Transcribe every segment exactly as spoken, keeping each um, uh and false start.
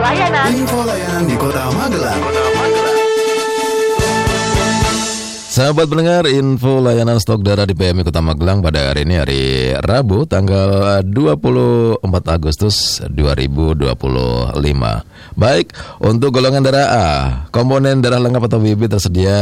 layanan. Info layanan di Kota Magelang. Kota Magelang. Sahabat pendengar, info layanan stok darah di P M I Kota Magelang pada hari ini, hari Rabu, tanggal dua puluh empat Agustus dua ribu dua puluh lima. Baik, untuk golongan darah A, komponen darah lengkap atau W B tersedia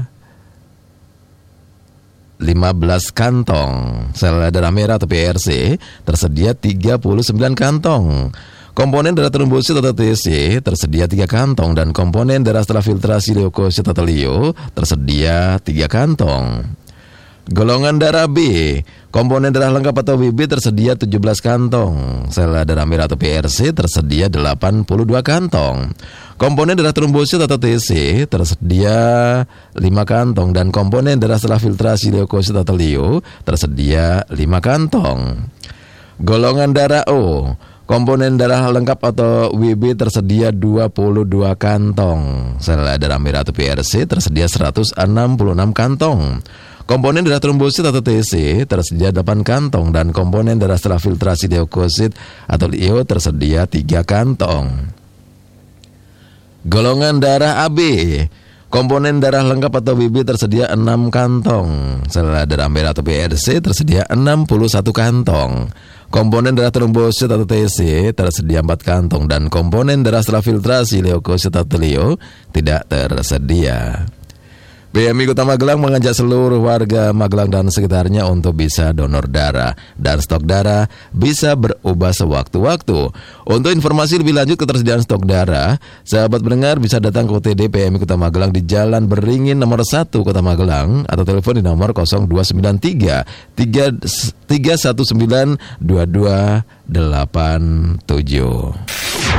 lima belas kantong. Sel darah merah atau P R C tersedia tiga puluh sembilan kantong. Komponen darah trombosit atau T C tersedia tiga kantong, dan komponen darah setelah filtrasi leukosit atau L I O tersedia tiga kantong. Golongan darah B, komponen darah lengkap atau W B tersedia tujuh belas kantong. Sel darah merah atau P R C tersedia delapan puluh dua kantong. Komponen darah trombosit atau T C tersedia lima kantong, dan komponen darah setelah filtrasi leukosit atau L I O tersedia lima kantong. Golongan darah O, komponen darah lengkap atau W B tersedia dua puluh dua kantong. Sel darah merah atau P R C tersedia seratus enam puluh enam kantong. Komponen darah trombosit atau T C tersedia delapan kantong, dan komponen darah setelah filtrasi leukosit atau L I O tersedia tiga kantong. Golongan darah A B, komponen darah lengkap atau W B tersedia enam kantong. Sel darah merah atau P R C tersedia enam puluh satu kantong. Komponen darah trombosit atau T C tersedia empat kantong, dan komponen darah setelah filtrasi leukosit atau L I O tidak tersedia. P M I Kota Magelang mengajak seluruh warga Magelang dan sekitarnya untuk bisa donor darah, dan stok darah bisa berubah sewaktu-waktu. Untuk informasi lebih lanjut ketersediaan stok darah, sahabat pendengar bisa datang ke O T D P M I Kota Magelang di Jalan Beringin nomor satu Kota Magelang, atau telepon di nomor nol dua sembilan tiga tiga satu sembilan dua dua delapan tujuh.